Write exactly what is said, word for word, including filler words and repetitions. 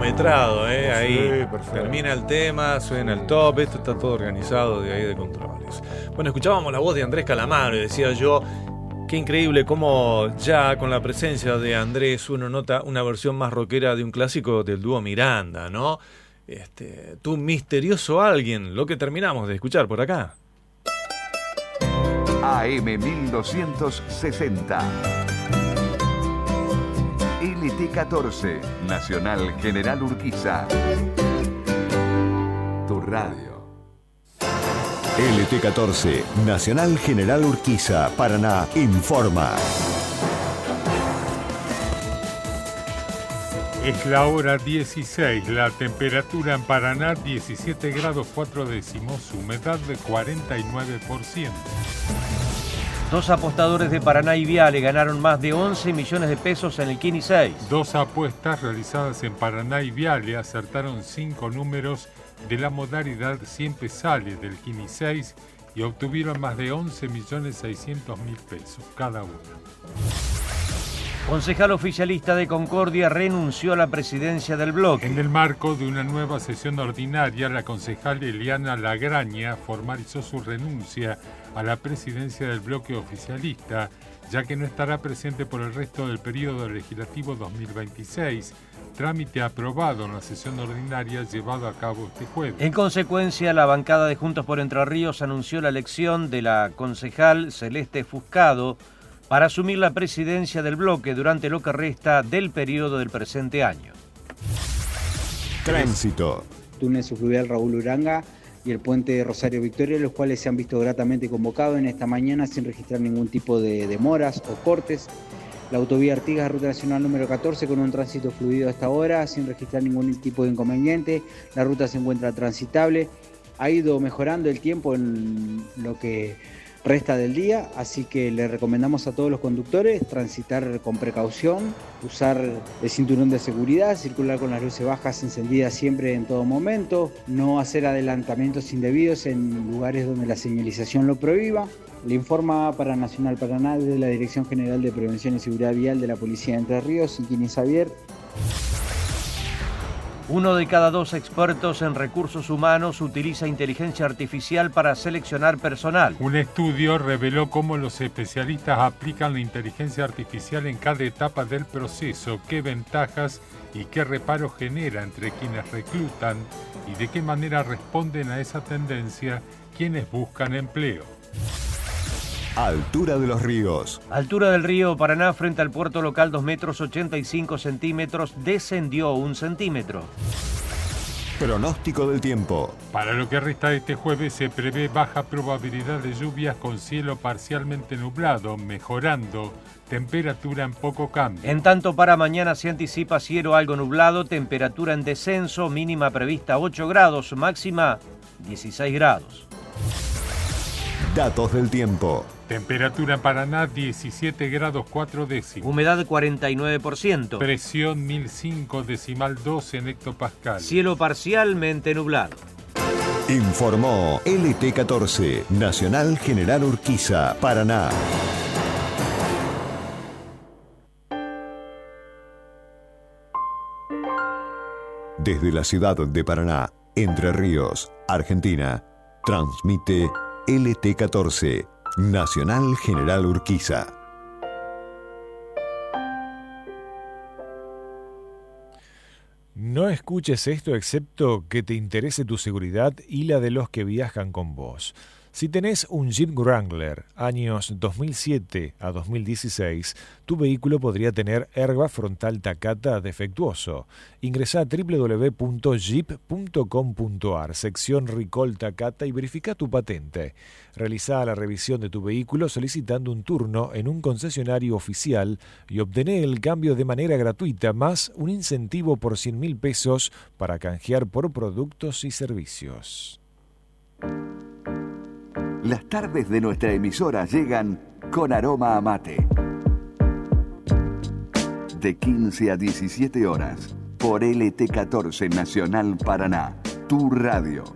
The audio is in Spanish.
cronometrado, ¿eh? Ahí Sí, perfecto. termina el tema, suena el top, esto está todo organizado de ahí de controles. Bueno, escuchábamos la voz de Andrés Calamaro y decía yo, qué increíble cómo ya con la presencia de Andrés uno nota una versión más rockera de un clásico del dúo Miranda, ¿no? Este, Tu misterioso alguien, lo que terminamos de escuchar por acá. A M mil doscientos sesenta. L T catorce, Nacional General Urquiza. Tu radio. L T catorce, Nacional General Urquiza, Paraná, informa. Es la hora dieciséis, la temperatura en Paraná diecisiete grados cuatro décimos, humedad de cuarenta y nueve por ciento. Dos apostadores de Paraná y Viale ganaron más de once millones de pesos en el Kini seis. Dos apuestas realizadas en Paraná y Viale acertaron cinco números de la modalidad siempre sale del Kini seis y obtuvieron más de once millones seiscientos mil pesos cada una. Concejal oficialista de Concordia renunció a la presidencia del bloque. En el marco de una nueva sesión ordinaria, la concejal Eliana Lagraña formalizó su renuncia a la presidencia del bloque oficialista, ya que no estará presente por el resto del periodo legislativo dos mil veintiséis, trámite aprobado en la sesión ordinaria llevado a cabo este jueves. En consecuencia, la bancada de Juntos por Entre Ríos anunció la elección de la concejal Celeste Fuscado para asumir la presidencia del bloque durante lo que resta del periodo del presente año. Tránsito. Túnel subfluvial Raúl Uranga y el puente Rosario Victoria, los cuales se han visto gratamente convocados en esta mañana sin registrar ningún tipo de demoras o cortes. La autovía Artigas, ruta nacional número catorce, con un tránsito fluido hasta ahora, sin registrar ningún tipo de inconveniente. La ruta se encuentra transitable. Ha ido mejorando el tiempo en lo que resta del día, así que le recomendamos a todos los conductores transitar con precaución, usar el cinturón de seguridad, circular con las luces bajas encendidas siempre en todo momento, no hacer adelantamientos indebidos en lugares donde la señalización lo prohíba. Le informa para Nacional Paraná de la Dirección General de Prevención y Seguridad Vial de la Policía de Entre Ríos, Inquini Xavier. Uno de cada dos expertos en recursos humanos utiliza inteligencia artificial para seleccionar personal. Un estudio reveló cómo los especialistas aplican la inteligencia artificial en cada etapa del proceso, qué ventajas y qué reparos genera entre quienes reclutan y de qué manera responden a esa tendencia quienes buscan empleo. Altura de los ríos. Altura del río Paraná frente al puerto local dos metros ochenta y cinco centímetros, descendió un centímetro. Pronóstico del tiempo. Para lo que resta de este jueves se prevé baja probabilidad de lluvias con cielo parcialmente nublado, mejorando, temperatura en poco cambio. En tanto, para mañana se anticipa cielo algo nublado, temperatura en descenso, mínima prevista ocho grados, máxima dieciséis grados. Datos del tiempo. Temperatura en Paraná diecisiete grados cuatro décimos. Humedad cuarenta y nueve por ciento. Presión mil cinco decimal doce en hectopascal. Cielo parcialmente nublado. Informó L T catorce, Nacional General Urquiza, Paraná. Desde la ciudad de Paraná, Entre Ríos, Argentina, transmite L T catorce, Nacional General Urquiza. No escuches esto excepto que te interese tu seguridad y la de los que viajan con vos. Si tenés un Jeep Wrangler años dos mil siete a dos mil dieciséis, tu vehículo podría tener airbag frontal Takata defectuoso. Ingresá a doble u doble u doble u punto jeep punto com punto a r, sección Recall Takata, y verifica tu patente. Realizá la revisión de tu vehículo solicitando un turno en un concesionario oficial y obtené el cambio de manera gratuita, más un incentivo por cien mil pesos para canjear por productos y servicios. Las tardes de nuestra emisora llegan con aroma a mate. De quince a diecisiete horas, por L T catorce Nacional Paraná, tu radio.